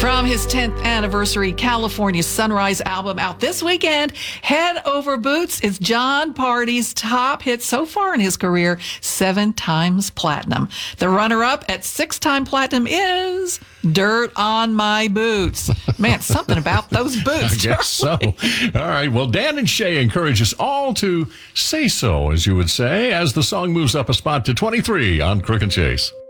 From his 10th anniversary California Sunrise album out this weekend, Head Over Boots is Jon Pardi's top hit so far in his career, 7 times platinum. The runner-up at 6-time platinum is Dirt on My Boots. Man, something about those boots. I guess so. All right. Well, Dan and Shay encourage us all to say so, as you would say, as the song moves up a spot to 23 on Crook and Chase.